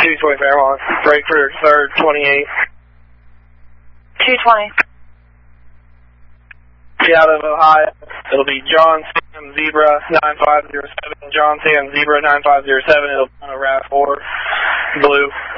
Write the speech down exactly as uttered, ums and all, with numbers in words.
two twenty Fairmont. Break for third, twenty-eight. two twenty. Out of Ohio, it'll be John Sam Zebra nine five zero seven, John Sam Zebra nine five zero seven, it'll be on a RAV four, blue.